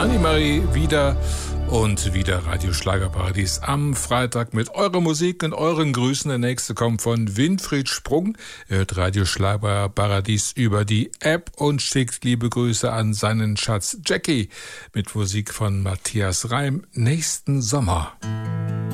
Annemarie wieder und wieder Radio Schlagerparadies am Freitag mit eurer Musik und euren Grüßen. Der nächste kommt von Winfried Sprung. Er hört Radio Schlagerparadies über die App und schickt liebe Grüße an seinen Schatz Jackie mit Musik von Matthias Reim. Nächsten Sommer.